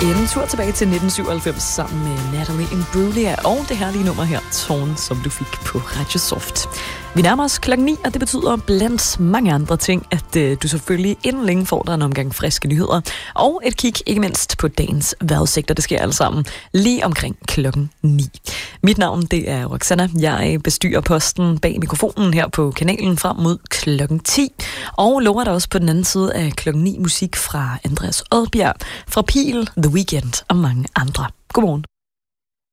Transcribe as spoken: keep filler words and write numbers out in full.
en tur tilbage til nitten syvoghalvfems sammen med Natalie Imbruglia og det herlige nummer her, Torn, som du fik på Radio Soft. Vi nærmer os klokken ni, og det betyder blandt mange andre ting, at øh, du selvfølgelig inden længe får dig en omgang friske nyheder. Og et kig ikke mindst på dagens vejrudsigter. Det sker alle sammen lige omkring klokken ni. Mit navn, det er Roxanna. Jeg bestyrer posten bag mikrofonen her på kanalen frem mod klokken ti. Og lover dig også på den anden side af klokken ni musik fra Andreas Odbjerg, fra Pil, The Weeknd og mange andre. Godmorgen.